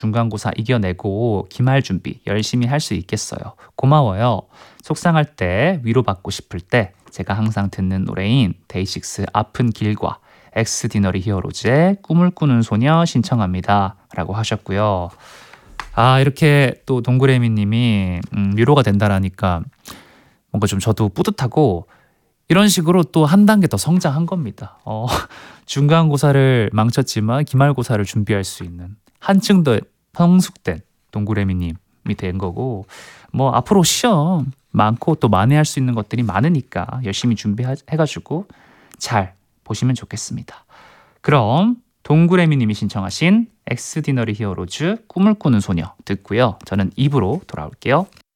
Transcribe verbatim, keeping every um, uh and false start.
중간고사 이겨내고 기말 준비 열심히 할 수 있겠어요. 고마워요. 속상할 때, 위로받고 싶을 때 제가 항상 듣는 노래인 데이식스 아픈 길과 엑스디너리 히어로즈의 꿈을 꾸는 소녀 신청합니다. 라고 하셨고요. 아, 이렇게 또 동그레미 님이 음, 위로가 된다라니까 뭔가 좀 저도 뿌듯하고, 이런 식으로 또 한 단계 더 성장한 겁니다. 어, 중간고사를 망쳤지만 기말고사를 준비할 수 있는 한층 더 성숙된 동그레미 님이 된 거고, 뭐 앞으로 시험 많고 또 만회할 수 있는 것들이 많으니까 열심히 준비해가지고 잘 보시면 좋겠습니다. 그럼 동그레미 님이 신청하신 엑스디너리 히어로즈 꿈을 꾸는 소녀 듣고요. 저는 이 부로 돌아올게요.